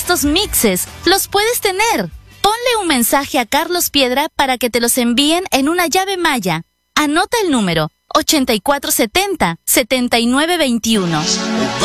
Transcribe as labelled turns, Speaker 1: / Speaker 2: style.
Speaker 1: estos mixes los puedes tener. Ponle un mensaje a Carlos Piedra para que te los envíen en una llave maya. Anota el número 8470-7921.